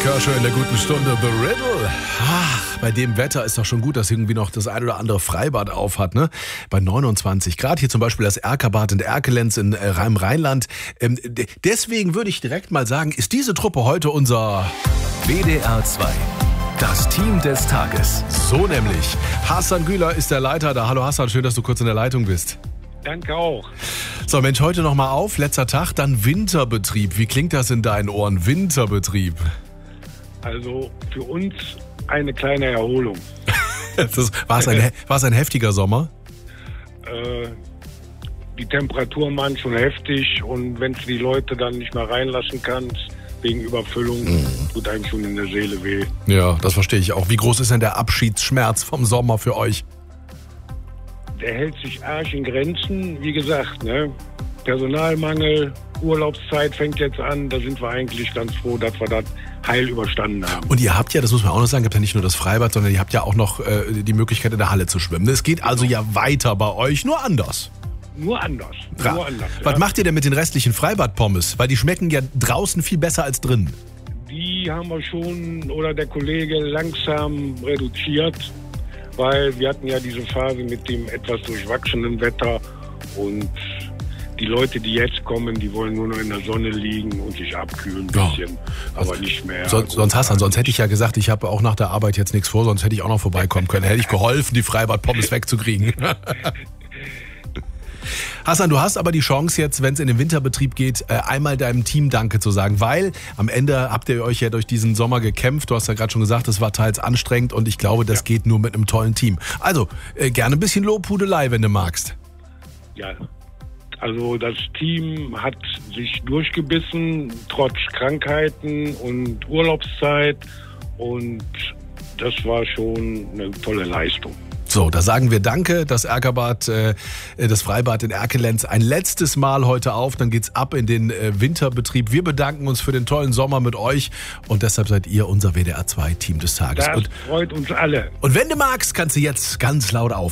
Kershaw in der guten Stunde. The Riddle. Ach, bei dem Wetter ist doch schon gut, dass irgendwie noch das ein oder andere Freibad auf hat, ne? Bei 29 Grad. Hier zum Beispiel das Erkerbad in Erkelenz im Rheinland. Deswegen würde ich direkt mal sagen, ist diese Truppe heute unser WDR 2. Das Team des Tages. So nämlich. Hassan Güler ist der Leiter da. Hallo Hassan, schön, dass du kurz in der Leitung bist. Danke auch. So, Mensch, heute nochmal auf. Letzter Tag, dann Winterbetrieb. Wie klingt das in deinen Ohren? Winterbetrieb. Also für uns eine kleine Erholung. War es ein heftiger Sommer? Die Temperaturen waren schon heftig und wenn du die Leute dann nicht mehr reinlassen kannst, wegen Überfüllung, tut einem schon in der Seele weh. Ja, das verstehe ich auch. Wie groß ist denn der Abschiedsschmerz vom Sommer für euch? Der hält sich arg in Grenzen. Wie gesagt, ne? Personalmangel, Urlaubszeit fängt jetzt an. Da sind wir eigentlich ganz froh, dass wir das heil überstanden haben. Und ihr habt ja, das muss man auch noch sagen, ihr habt ja nicht nur das Freibad, sondern ihr habt ja auch noch die Möglichkeit, in der Halle zu schwimmen. Es geht also ja weiter bei euch, nur anders. Nur anders. Was macht ihr denn mit den restlichen Freibad-Pommes? Weil die schmecken ja draußen viel besser als drin. Die haben wir schon, oder der Kollege, langsam reduziert, weil wir hatten ja diese Phase mit dem etwas durchwachsenen Wetter und die Leute, die jetzt kommen, die wollen nur noch in der Sonne liegen und sich abkühlen ein bisschen, aber nicht mehr. Sonst hätte ich ja gesagt, ich habe auch nach der Arbeit jetzt nichts vor, sonst hätte ich auch noch vorbeikommen können. Hätte ich geholfen, die Freibad-Pommes wegzukriegen. Hassan, du hast aber die Chance jetzt, wenn es in den Winterbetrieb geht, einmal deinem Team Danke zu sagen, weil am Ende habt ihr euch ja durch diesen Sommer gekämpft. Du hast ja gerade schon gesagt, es war teils anstrengend und ich glaube, das geht nur mit einem tollen Team. Also, gerne ein bisschen Lobhudelei, wenn du magst. Ja, also das Team hat sich durchgebissen, trotz Krankheiten und Urlaubszeit und das war schon eine tolle Leistung. So, da sagen wir Danke, das Erkerbad, das Freibad in Erkelenz ein letztes Mal heute auf, dann geht's ab in den Winterbetrieb. Wir bedanken uns für den tollen Sommer mit euch und deshalb seid ihr unser WDR 2 Team des Tages. Das freut uns alle. Und wenn du magst, kannst du jetzt ganz laut auf.